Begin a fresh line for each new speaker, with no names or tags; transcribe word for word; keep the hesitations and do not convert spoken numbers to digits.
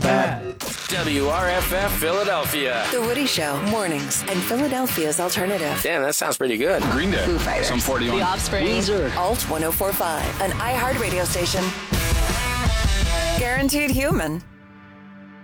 bad.
W R F F Philadelphia.
The Woody Show, mornings, and Philadelphia's alternative.
Damn, that sounds pretty good.
Green Day.
Foo Fighters.
Some forty-one.
The Offspring.
Weezer. Alt one oh four point five, an iHeart radio station. Guaranteed human.